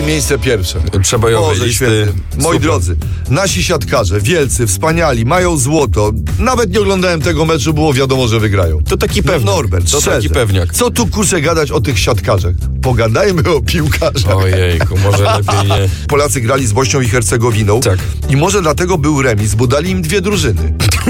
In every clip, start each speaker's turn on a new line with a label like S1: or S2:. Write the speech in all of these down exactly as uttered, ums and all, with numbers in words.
S1: miejsce pierwsze.
S2: Przebojowe
S1: Boże
S2: listy.
S1: święty. Moi
S2: Super.
S1: drodzy, nasi siatkarze, wielcy, wspaniali, mają złoto. Nawet nie oglądałem tego meczu, było wiadomo, że wygrają.
S2: To taki pewniak.
S1: No Norbert,
S2: to
S1: szczerze.
S2: taki pewniak.
S1: Co tu kurczę gadać o tych siatkarzach? Pogadajmy o piłkarzach.
S2: Ojejku, może lepiej nie.
S1: Polacy grali z Bośnią i Hercegowiną.
S2: Tak.
S1: I może dlatego był remis, bo dali im dwie drużyny.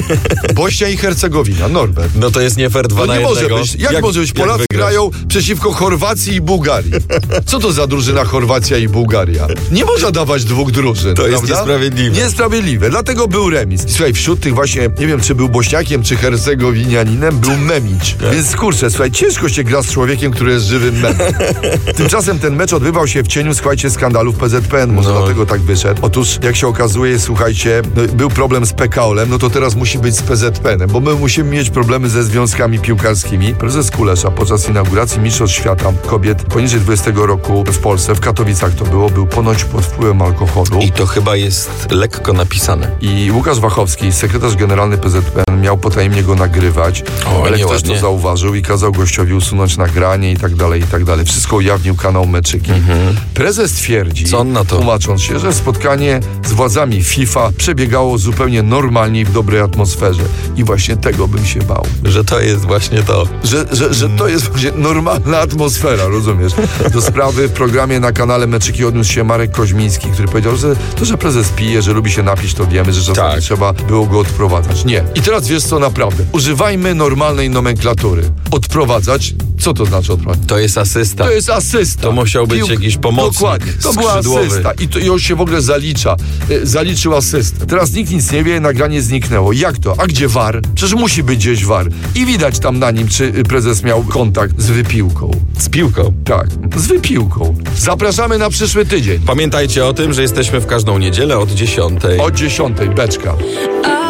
S1: Bośnia i Hercegowina, Norbert.
S2: No to jest nie fair dwa
S1: To
S2: na
S1: nie może
S2: jednego.
S1: być. Jak, może być?
S2: jak
S1: Polacy
S2: wygrać?
S1: grają przeciwko Chorwacji i Bułgarii. Co to za drużyna Chorwacja i Bułgaria? Nie można dawać dwóch drużyn.
S2: To jest
S1: prawda?
S2: niesprawiedliwe.
S1: Niesprawiedliwe. Dlatego był remis. I słuchaj, wśród tych właśnie, nie wiem, czy był Bośniakiem, czy Hercegowinianinem, był Memicz. Więc kurczę, słuchaj, ciężko się gra z człowiekiem, który jest żywym memem. Tymczasem ten mecz odbywał się w cieniu, słuchajcie, skandalów P Z P N. Może
S2: No.
S1: dlatego tak wyszedł. Otóż, jak się okazuje, słuchajcie, no, był problem z P K O L-em, no to teraz musi być z P Z P N-em, bo my musimy mieć problemy ze związkami piłkarskimi. Prezes Kulesza podczas inauguracji Mistrzostw Świata kobiet poniżej dwudziestego roku w Polsce, w Katowicach to było, był ponoć pod wpływem alkoholu.
S2: I to chyba jest lekko napisane.
S1: I Łukasz Wachowski, sekretarz generalny P Z P N, miał potajemnie go nagrywać,
S2: O,
S1: ale też
S2: nieładnie.
S1: to zauważył i kazał gościowi usunąć nagranie i tak dalej, i tak dalej. Wszystko ujawnił kanał Meczyki. Prezes twierdzi,
S2: Co on na to?
S1: tłumacząc się, że spotkanie z władzami FIFA przebiegało zupełnie normalnie i w dobrej atmosferze. I właśnie tego bym się bał.
S2: Że to jest właśnie to.
S1: Że, że, że to jest właśnie normalna atmosfera, rozumiesz? Do sprawy w programie na kanale Meczyki odniósł się Marek Koźmiński, który powiedział, że to, że prezes pije, że lubi się napić, to wiemy, że czasami
S2: Tak.
S1: trzeba było go odprowadzać. Nie. I teraz wiesz co, naprawdę. Używajmy normalnej nomenklatury. Odprowadzać. Co to znaczy odprowadzać?
S2: To jest asysta.
S1: To jest asysta.
S2: To musiał być jakiś pomocnik,
S1: Dokładnie. To była
S2: skrzydłowy.
S1: asysta. I to już się w ogóle zalicza. Y, Zaliczył asystę. Teraz nikt nic nie wie, nagranie zniknęło. Jak to? A gdzie V A R? Przecież musi być gdzieś V A R. I widać tam na nim, czy y, prezes miał kontakt z wypiłką.
S2: Z piłką.
S1: Tak, z wypiłką. Zapraszamy na przyszły tydzień.
S2: Pamiętajcie o tym, że jesteśmy w każdą niedzielę od dziesiątej.
S1: O dziesiątej, beczka.